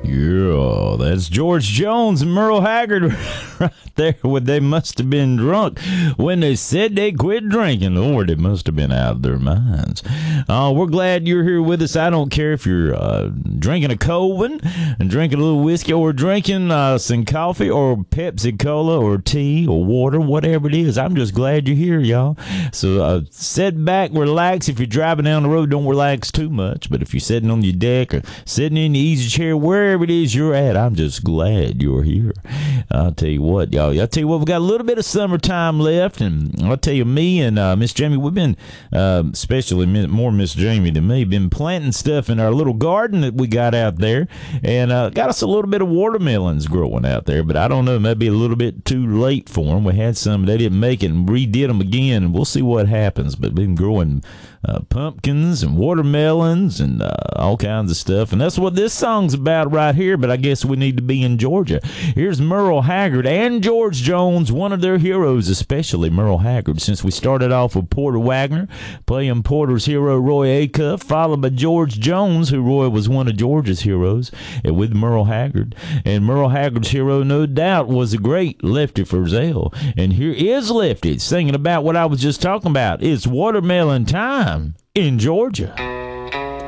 Yeah, that's George Jones and Merle Haggard right there. When they must have been drunk when they said they quit drinking. Lord, they must have been out of their minds. We're glad you're here with us. I don't care if you're drinking a Coven and drinking a little whiskey or drinking some coffee or Pepsi Cola or tea or water, whatever it is. I'm just glad you're here, y'all. So sit back, relax. If you're driving down the road, don't relax too much. But if you're sitting on your deck or sitting in the easy chair, wherever it is you're at, I'm just glad you're here. I'll tell you what, y'all. I'll tell you what, we got a little bit of summertime left, and I'll tell you, me and Miss Jamie, we've been, especially more Miss Jamie than me, been planting stuff in our little garden that we got out there, and got us a little bit of watermelons growing out there, but I don't know, maybe a little bit too late for them. We had some, they didn't make it, and redid them again, and we'll see what happens, but we've been growing pumpkins and watermelons and all kinds of stuff, and that's what this song's about right here. But I guess we need to be in Georgia. Here's Merle Haggard and George Jones, one of their heroes, especially Merle Haggard, since we started off with Porter Wagner playing Porter's hero Roy Acuff, followed by George Jones, who Roy was one of George's heroes, and with Merle Haggard. And Merle Haggard's hero, no doubt, was a great Lefty Frizzell. And here is Lefty singing about what I was just talking about. It's watermelon time in Georgia.